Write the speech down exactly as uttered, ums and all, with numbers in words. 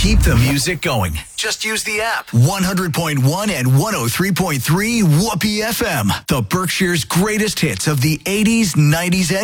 keep the music going. Just use the app. one hundred point one and one oh three point three Whoopee F M. The Berkshire's greatest hits of the eighties, nineties, and